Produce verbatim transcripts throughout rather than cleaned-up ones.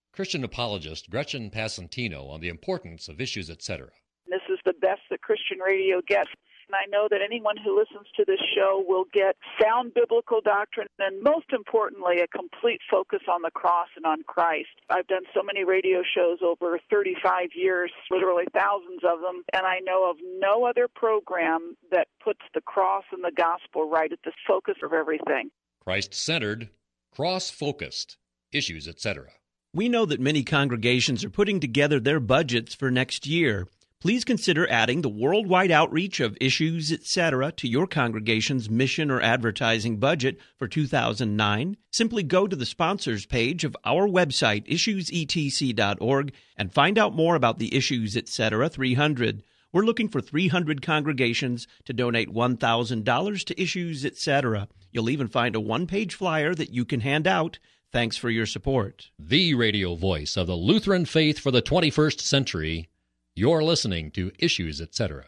Christian apologist Gretchen Passantino on the importance of Issues, et cetera. This is the best that Christian radio gets. And I know that anyone who listens to this show will get sound biblical doctrine and, most importantly, a complete focus on the cross and on Christ. I've done so many radio shows over thirty-five years, literally thousands of them, and I know of no other program that puts the cross and the gospel right at the focus of everything. Christ-centered, cross-focused, Issues, et cetera. We know that many congregations are putting together their budgets for next year. Please consider adding the worldwide outreach of Issues, et cetera to your congregation's mission or advertising budget for two thousand nine. Simply go to the sponsors page of our website, issues e t c dot org, and find out more about the Issues, et cetera three hundred. We're looking for three hundred congregations to donate one thousand dollars to Issues, et cetera. You'll even find a one-page flyer that you can hand out. Thanks for your support. The radio voice of the Lutheran faith for the twenty-first century. You're listening to Issues, et cetera.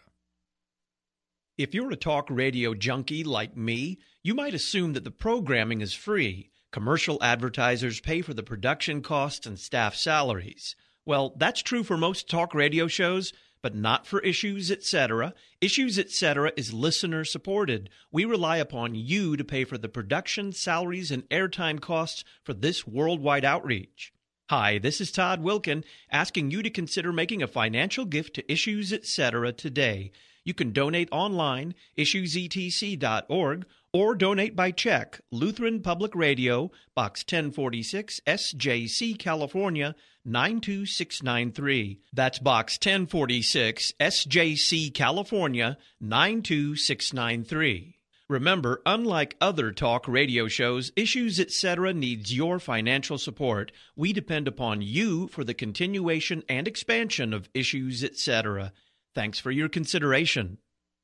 If you're a talk radio junkie like me, you might assume that the programming is free. Commercial advertisers pay for the production costs and staff salaries. Well, that's true for most talk radio shows, but not for Issues, et cetera. Issues, et cetera is listener-supported. We rely upon you to pay for the production, salaries, and airtime costs for this worldwide outreach. Hi, this is Todd Wilkin, asking you to consider making a financial gift to Issues, et cetera today. You can donate online, issues e t c dot org, or donate by check, Lutheran Public Radio, Box ten forty-six, S J C, California, nine two six nine three. That's Box ten forty-six, S J C, California, nine two six nine three. Remember, unlike other talk radio shows, Issues, et cetera needs your financial support. We depend upon you for the continuation and expansion of Issues, et cetera. Thanks for your consideration.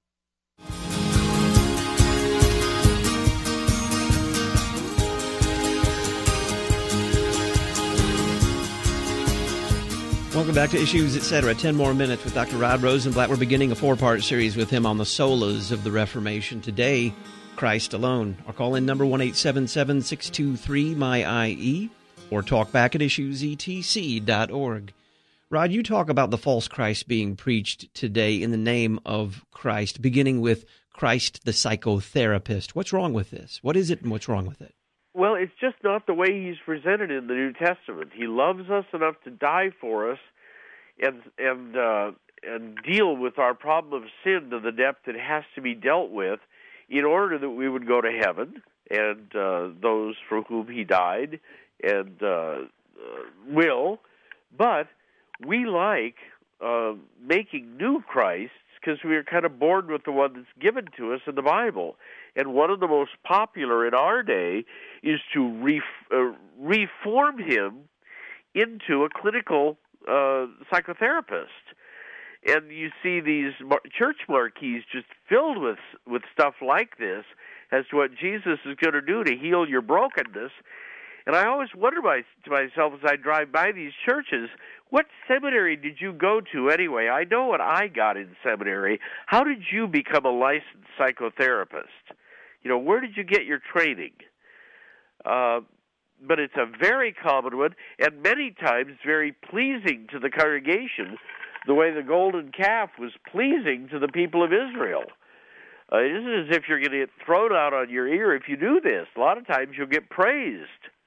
Welcome back to Issues, et cetera. Ten more minutes with Doctor Rod Rosenblatt. We're beginning a four-part series with him on the solas of the Reformation. Today, Christ alone. Our call-in number one eight seven seven, six two three, M Y I E or talk back at issues e t c dot org. Rod, you talk about the false Christ being preached today in the name of Christ, beginning with Christ the psychotherapist. What's wrong with this? What is it and what's wrong with it? Well, it's just not the way he's presented in the New Testament. He loves us enough to die for us and and uh, and deal with our problem of sin to the depth it has to be dealt with in order that we would go to heaven and uh, those for whom he died and uh, uh, will. But we like uh, making new Christs because we are kind of born with the one that's given to us in the Bible. And one of the most popular in our day is to re- uh, reform him into a clinical uh, psychotherapist. And you see these mar- church marquees just filled with with stuff like this as to what Jesus is going to do to heal your brokenness. And I always wonder my, to myself as I drive by these churches, what seminary did you go to anyway? I know what I got in seminary. How did you become a licensed psychotherapist? You know, where did you get your training? Uh, but it's a very common one, and many times very pleasing to the congregation, the way the golden calf was pleasing to the people of Israel. Uh, it isn't as if you're going to get thrown out on your ear if you do this. A lot of times you'll get praised.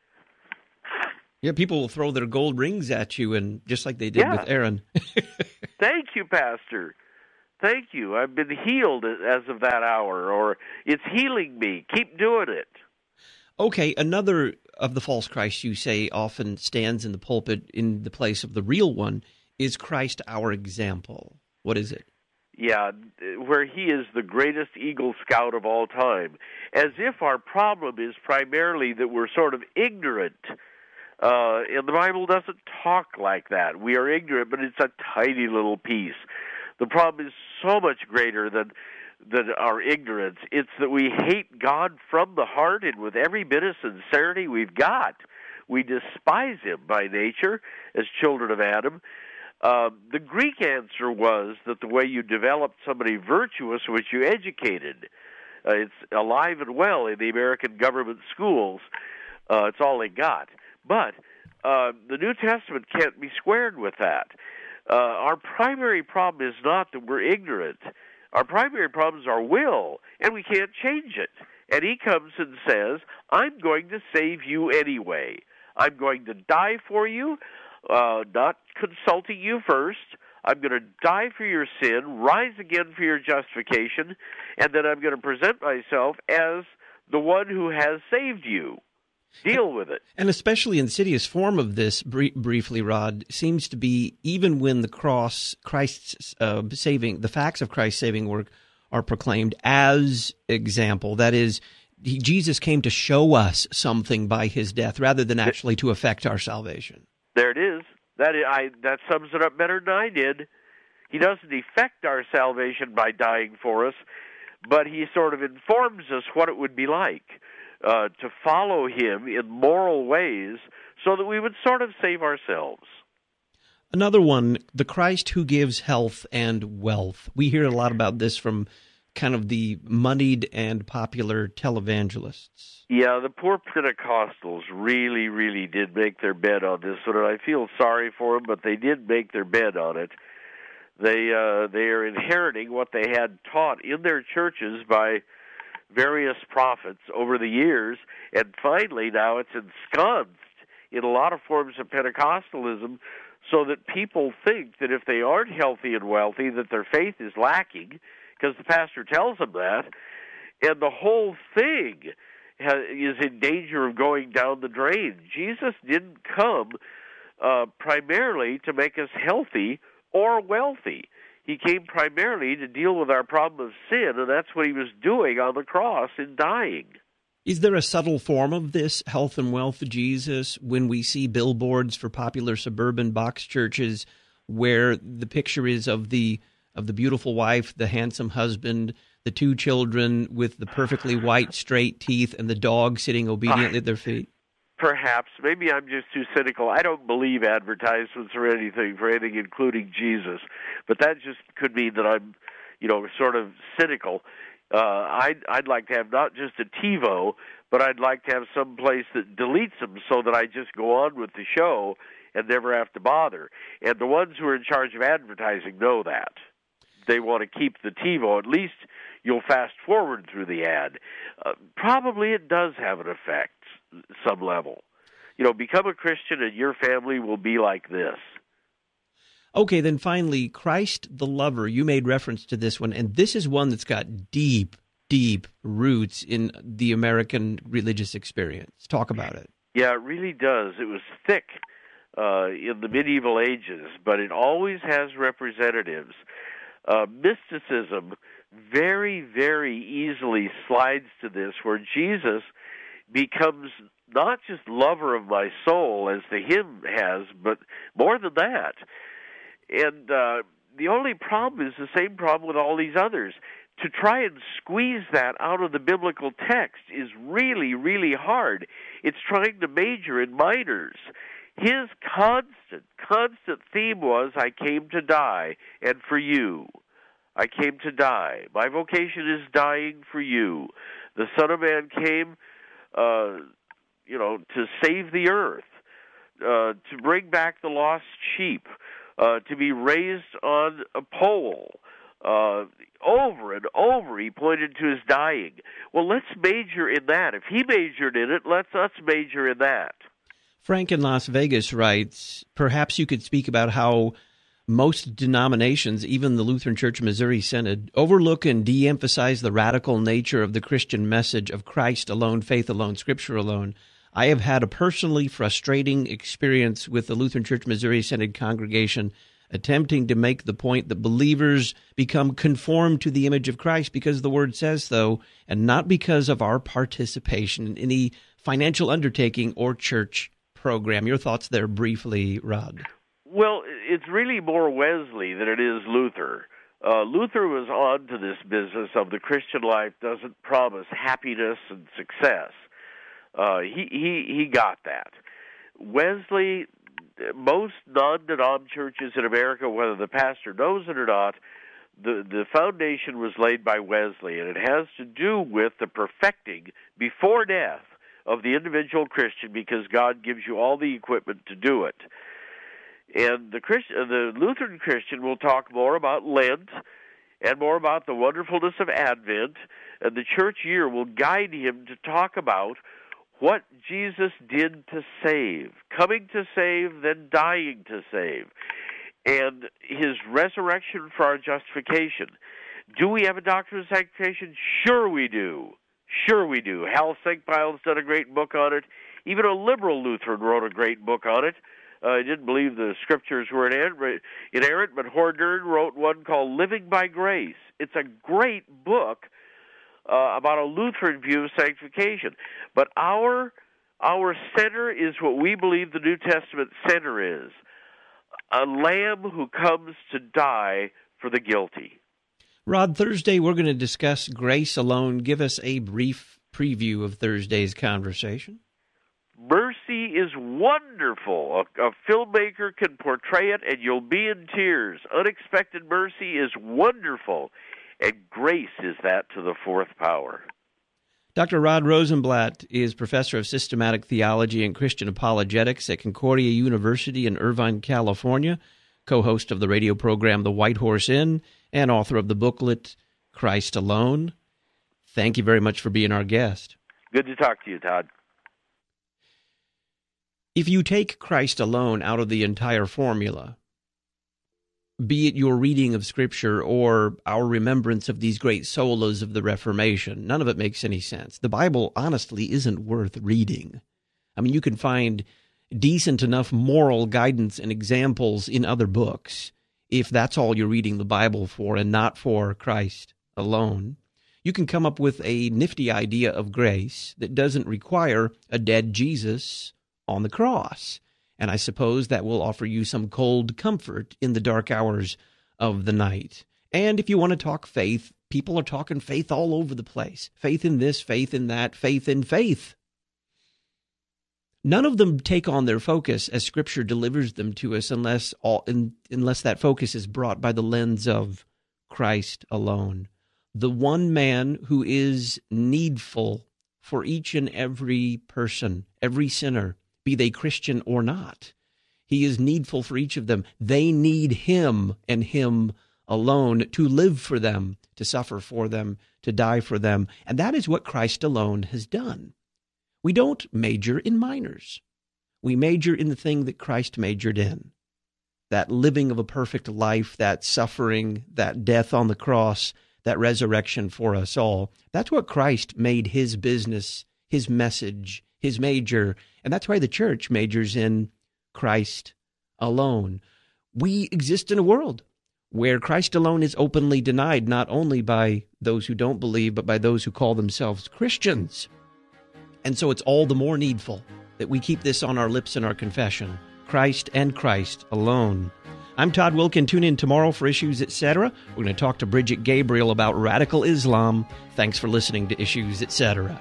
Yeah, people will throw their gold rings at you, and just like they did yeah. with Aaron. Thank you, Pastor. Thank you. I've been healed as of that hour, or it's healing me. Keep doing it. Okay, another of the false Christ you say often stands in the pulpit in the place of the real one is Christ our example. What is it? Yeah, where he is the greatest Eagle Scout of all time. As if our problem is primarily that we're sort of ignorant. Uh, and the Bible doesn't talk like that. We are ignorant, but it's a tiny little piece. The problem is so much greater than than our ignorance. It's that we hate God from the heart and with every bit of sincerity we've got. We despise him by nature as children of Adam. Uh, the Greek answer was that the way you developed somebody virtuous was you educated. Uh, it's alive and well in the American government schools. Uh, it's all they got. But uh, the New Testament can't be squared with that. Uh, our primary problem is not that we're ignorant. Our primary problem is our will, and we can't change it. And he comes and says, I'm going to save you anyway. I'm going to die for you, uh, not consulting you first. I'm going to die for your sin, rise again for your justification, and then I'm going to present myself as the one who has saved you. Deal with it. And especially insidious form of this, br- briefly, Rod, seems to be even when the cross, Christ's uh, saving, the facts of Christ's saving work are proclaimed as example. That is, he, Jesus came to show us something by his death rather than actually to affect our salvation. There it is. That is, I, that sums it up better than I did. He doesn't effect our salvation by dying for us, but he sort of informs us what it would be like uh, to follow him in moral ways so that we would sort of save ourselves. Another one, the Christ who gives health and wealth. We hear a lot about this from kind of the moneyed and popular televangelists. Yeah, the poor Pentecostals really, really did make their bed on this one, and I feel sorry for them, but they did make their bed on it. They uh, they are inheriting what they had taught in their churches by various prophets over the years, and finally now it's ensconced in a lot of forms of Pentecostalism, so that people think that if they aren't healthy and wealthy, that their faith is lacking, because the pastor tells them that, and the whole thing ha- is in danger of going down the drain. Jesus didn't come uh, primarily to make us healthy or wealthy. He came primarily to deal with our problem of sin, and that's what he was doing on the cross in dying. Is there a subtle form of this health and wealth Jesus when we see billboards for popular suburban box churches where the picture is of the of the beautiful wife, the handsome husband, the two children with the perfectly white, straight teeth, and the dog sitting obediently at their feet? Perhaps. Maybe I'm just too cynical. I don't believe advertisements or anything for anything, including Jesus. But that just could mean that I'm, you know, sort of cynical. Uh, I'd, I'd like to have not just a TiVo, but I'd like to have some place that deletes them so that I just go on with the show and never have to bother. And the ones who are in charge of advertising know that. They want to keep the TiVo. At least you'll fast forward through the ad. Uh, probably it does have an effect, some level. You know, become a Christian and your family will be like this. Okay, then finally, Christ the Lover. You made reference to this one, and this is one that's got deep, deep roots in the American religious experience. Talk about it. Yeah, it really does. It was thick uh, in the medieval ages, but it always has representatives. Uh, mysticism very, very easily slides to this, where Jesus becomes not just lover of my soul, as the hymn has, but more than that. And uh, the only problem is the same problem with all these others. To try and squeeze that out of the biblical text is really, really hard. It's trying to major in minors. His constant, constant theme was, I came to die, and for you. I came to die. My vocation is dying for you. The Son of Man came, uh, you know, to save the earth, uh, to bring back the lost sheep, uh, to be raised on a pole. Uh, over and over he pointed to his dying. Well, let's major in that. If he majored in it, let's us major in that. Frank in Las Vegas writes, perhaps you could speak about how most denominations, even the Lutheran Church of Missouri Synod, overlook and de-emphasize the radical nature of the Christian message of Christ alone, faith alone, Scripture alone. I have had a personally frustrating experience with the Lutheran Church Missouri Synod congregation attempting to make the point that believers become conformed to the image of Christ because the Word says so, and not because of our participation in any financial undertaking or church program. Your thoughts there briefly, Rod? Well, it's really more Wesley than it is Luther. Uh, Luther was on to this business of the Christian life doesn't promise happiness and success. Uh, he, he, he got that. Wesley, most non-denom churches in America, whether the pastor knows it or not, the, the foundation was laid by Wesley, and it has to do with the perfecting before death of the individual Christian because God gives you all the equipment to do it. And the Christian, the Lutheran Christian will talk more about Lent and more about the wonderfulness of Advent, and the church year will guide him to talk about what Jesus did to save, coming to save, then dying to save, and his resurrection for our justification. Do we have a doctrine of sanctification? Sure we do. Sure we do. Hal Senkbeil's done a great book on it. Even a liberal Lutheran wrote a great book on it. Uh, I didn't believe the scriptures were inerrant, but Hordern wrote one called Living by Grace. It's a great book uh, about a Lutheran view of sanctification. But our our center is what we believe the New Testament center is, a lamb who comes to die for the guilty. Rod, Thursday we're going to discuss grace alone. Give us a brief preview of Thursday's conversation. Mercy is wonderful. A, a filmmaker can portray it, and you'll be in tears. Unexpected mercy is wonderful, and grace is that to the fourth power. Doctor Rod Rosenblatt is professor of systematic theology and Christian apologetics at Concordia University in Irvine, California, co-host of the radio program The White Horse Inn, and author of the booklet Christ Alone. Thank you very much for being our guest. Good to talk to you, Todd. If you take Christ alone out of the entire formula, be it your reading of Scripture or our remembrance of these great solas of the Reformation, none of it makes any sense. The Bible, honestly, isn't worth reading. I mean, you can find decent enough moral guidance and examples in other books if that's all you're reading the Bible for and not for Christ alone. You can come up with a nifty idea of grace that doesn't require a dead Jesus on the cross. And I suppose that will offer you some cold comfort in the dark hours of the night. And if you want to talk faith, people are talking faith all over the place. Faith in this, faith in that, faith in faith. None of them take on their focus as Scripture delivers them to us unless all, in, unless that focus is brought by the lens of Christ alone. The one man who is needful for each and every person, every sinner, be they Christian or not. He is needful for each of them. They need him and him alone to live for them, to suffer for them, to die for them. And that is what Christ alone has done. We don't major in minors. We major in the thing that Christ majored in. That living of a perfect life, that suffering, that death on the cross, that resurrection for us all. That's what Christ made his business, his message, his major, and that's why the church majors in Christ alone. We exist in a world where Christ alone is openly denied, not only by those who don't believe, but by those who call themselves Christians. And so it's all the more needful that we keep this on our lips in our confession, Christ and Christ alone. I'm Todd Wilkin. Tune in tomorrow for Issues, et cetera. We're going to talk to Bridget Gabriel about radical Islam. Thanks for listening to Issues, et cetera.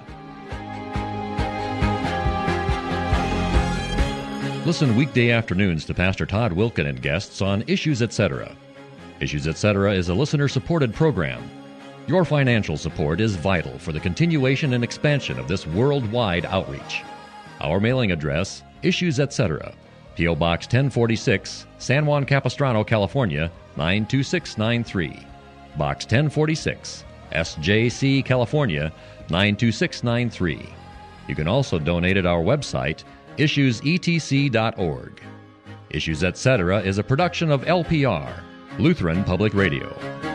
Listen weekday afternoons to Pastor Todd Wilkin and guests on Issues, et cetera. Issues, et cetera is a listener-supported program. Your financial support is vital for the continuation and expansion of this worldwide outreach. Our mailing address, Issues, et cetera. P O. Box ten forty-six, San Juan Capistrano, California, nine two six nine three. Box ten forty-six, S J C, California, nine two six nine three. You can also donate at our website, issues e t c dot org. Issues, et cetera is a production of L P R, Lutheran Public Radio.